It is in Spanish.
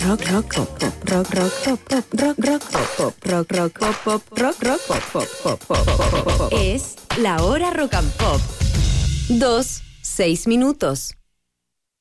Rock, rock, pop, pop, rock, rock, pop, pop, rock, rock, pop, pop, rock, rock, pop, pop, rock, rock, pop, pop, pop, pop, pop, pop. Es la hora rock and pop. 2, 6 minutos.